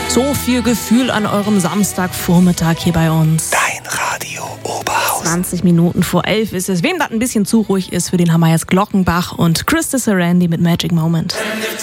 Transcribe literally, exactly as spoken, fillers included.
So viel Gefühl an eurem Samstagvormittag hier bei uns. Dein Radio Oberhausen. zwanzig Minuten vor elf ist es. Wem das ein bisschen zu ruhig ist, für den haben wir jetzt Glockenbach und Christa Sarandi mit Magic Moment.